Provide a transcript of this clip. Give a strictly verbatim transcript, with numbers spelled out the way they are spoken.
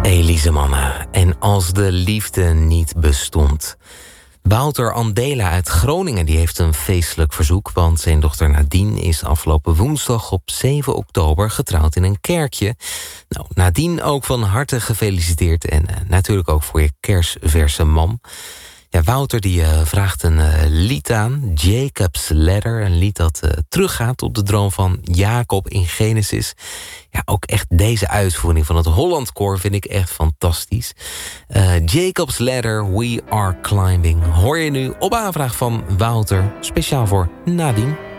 Elise Manna. En als de liefde niet bestond. Wouter Andela uit Groningen die heeft een feestelijk verzoek, want zijn dochter Nadine is afgelopen woensdag op zeven oktober getrouwd in een kerkje. Nou, Nadine ook van harte gefeliciteerd en uh, natuurlijk ook voor je kersverse man. Ja, Wouter die uh, vraagt een uh, lied aan, Jacob's Ladder. Een lied dat uh, teruggaat op de droom van Jacob in Genesis. Ja, ook echt deze uitvoering van het Hollandkoor vind ik echt fantastisch. Uh, Jacob's Ladder, We Are Climbing. Hoor je nu op aanvraag van Wouter, speciaal voor Nadine.